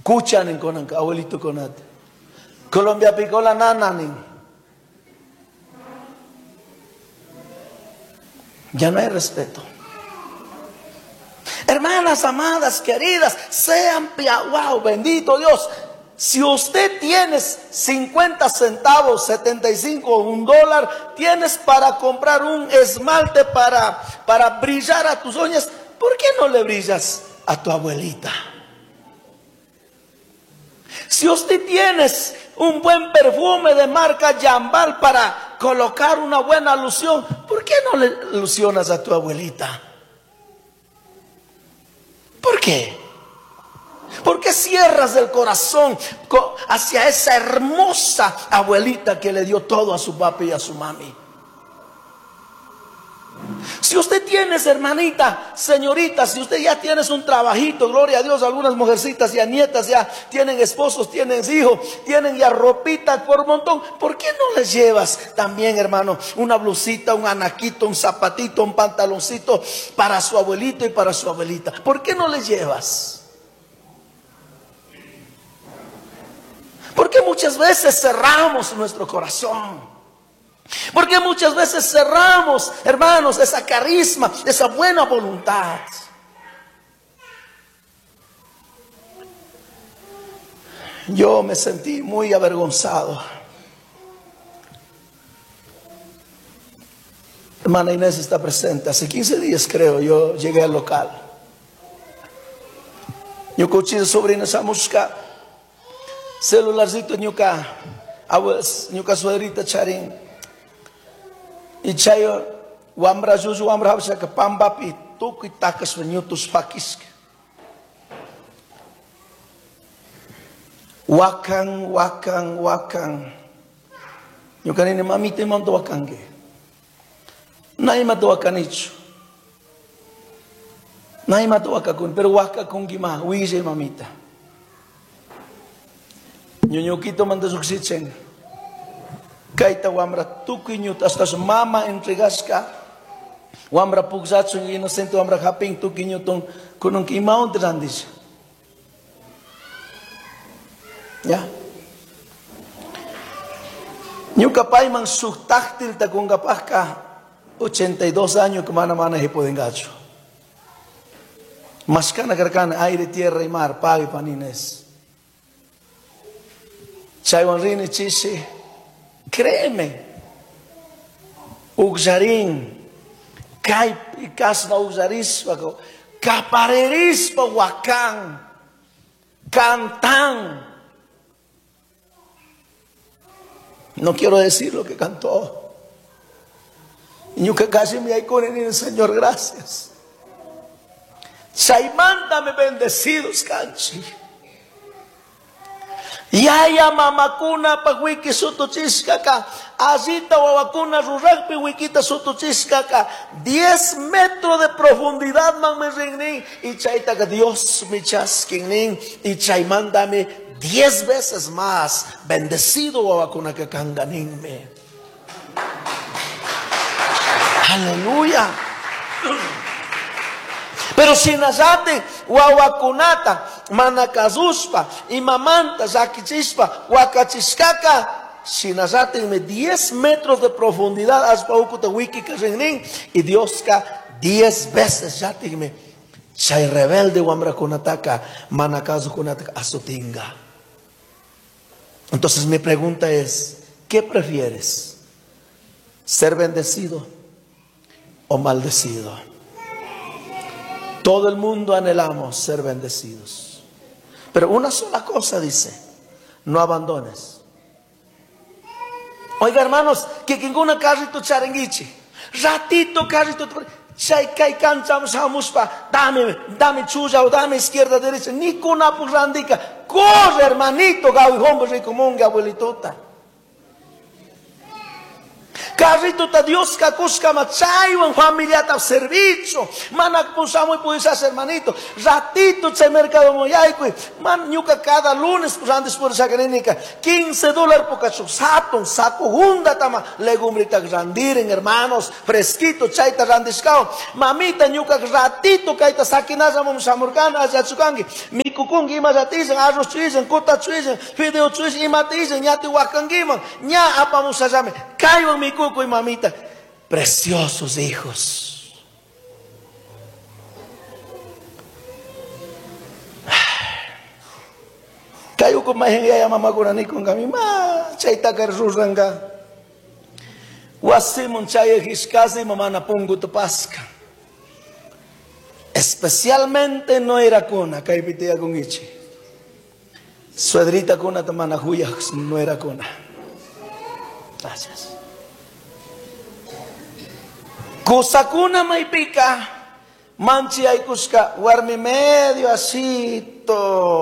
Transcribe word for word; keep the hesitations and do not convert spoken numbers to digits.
Kuchanin konan abuelito konat. Colombia picola nananin. Ya no hay respeto. Hermanas amadas, queridas, sean wow, bendito Dios. Si usted tiene cincuenta centavos, setenta y cinco, un dólar, tienes para comprar un esmalte para, para brillar a tus uñas, ¿por qué no le brillas a tu abuelita? Si usted tiene un buen perfume de marca Jambal para colocar una buena loción, ¿por qué no le locionas a tu abuelita? ¿Por qué? ¿Por qué cierras el corazón hacia esa hermosa abuelita que le dio todo a su papi y a su mami? Si usted tiene, hermanita, señorita, si usted ya tiene un trabajito, gloria a Dios, algunas mujercitas ya nietas ya tienen esposos, tienen hijos, tienen ya ropita por montón, ¿por qué no les llevas también, hermano, una blusita, un anaquito, un zapatito, un pantaloncito para su abuelito y para su abuelita? ¿Por qué no les llevas? Porque muchas veces cerramos nuestro corazón. Porque muchas veces cerramos, hermanos, esa carisma, esa buena voluntad. Yo me sentí muy avergonzado. Hermana Inés está presente. Hace quince días, creo, yo llegué al local. Yo coché sobrina Samushka. Celularcito ñuka. Ñuka suegrita charín. Y chayo wambra juju wambra habsa ka pambapi tuku takas venyutus pakis. Wakan wakan wakan. Yo kanini mamita mando wakange. Naima do wakanichu. Naima do wakakun pero wakakun gima wije mamita. Ñoñoquito manda suksichen. Kaita wambra tukinyut hasta su mama entregasca wambra pugsatsu inocente wambra haping tukinyutong kunong kimaon trandis. Ya. Nyukapay mang suktaktil ta kung kapaka ochenta y dos años que mana mana hipodengacho. Maskana karkana aire, tierra y mar, pague panines. Chaywan rini chisi. Créeme, Ugzarín, Kaip y Casna Ugzarispa, Caparerispa Huacán, Cantán. No quiero decir lo que cantó. Y yo que casi me hay con el Señor, gracias. Chaimándame bendecidos, canchi. Yaya mamakuna pa wiki sutuchiskaka, asita wawakuna rurakpi wikita sutuchiskaka, diez metros de profundidad man me ringning, y chaitaka Dios me chasking y chaimandame diez veces más, bendecido wawakuna que kanganinme. Aleluya. Pero si nazate wawakunata manakazuspa y mamanta zakichispa wakachiscaca, si nazate me diez metros de profundidad aspa ukuta wiki karingning y Dios ka diez veces ya tigme chay rebelde wamrakunataka manakazukunataka asutinga. Entonces mi pregunta es, ¿qué prefieres? ¿Ser bendecido o maldecido? Todo el mundo anhelamos ser bendecidos. Pero una sola cosa dice, no abandones. Oiga, hermanos, que ninguna carrito charenguiche, ratito carrito, chay kai canchamos hamuspa, dame, dame chuya o dame izquierda, derecha, ni con apurrandica, corre hermanito, gawi hombre ricomonga abuelitota. Carrito ta Dios kakushka machaywan familia ta servicio. Manak pusamos y puisas hermanito. Ratito che mercado moyaiku. Man ñuka cada lunes randes por esa clínica. quince dólares por cacho sato, saco hunda tama legumbrita randiren hermanos. Fresquito chaita randiscao. Mamita ñuka ratito kaita sakinaza mom samurgana ajachukangi. Mi kukungi ima ratisen arroz chuisen, kota chuisen, fideo chuisen, ima tisen, ñati wakangiman. Ña apa musasame. Caigo mi cuco y mamita. Preciosos hijos. Kayo ko mahingaya mama ko ni kung kami ma chaita karuranga. Wasimon chaya hiskasi mama na pungo paska. Especialmente no era cona kay pitea con ichi. Suedrita cona tamana huya no era cona. Gracias. Kusakuna may pika manchi ay kuska warmi medio asito.